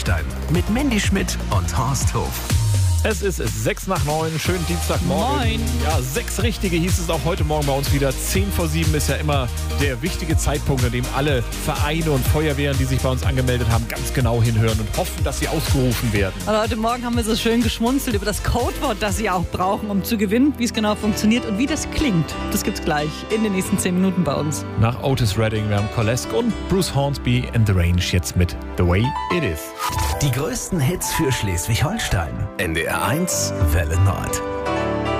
Schleswig-Holstein mit Mandy Schmidt und Horst Hof. Es ist 6 nach 9, schönen Dienstagmorgen. Moin. Ja, 6 richtige hieß es auch heute Morgen bei uns wieder. 10 vor 7 ist ja immer der wichtige Zeitpunkt, an dem alle Vereine und Feuerwehren, die sich bei uns angemeldet haben, ganz genau hinhören und hoffen, dass sie ausgerufen werden. Aber heute Morgen haben wir so schön geschmunzelt über das Codewort, das Sie auch brauchen, um zu gewinnen, wie es genau funktioniert und wie das klingt. Das gibt's gleich in den nächsten 10 Minuten bei uns. Nach Otis Redding, wir haben Kolesk und Bruce Hornsby and The Range jetzt mit The Way It Is. Die größten Hits für Schleswig-Holstein. NDR 1, Welle Nord.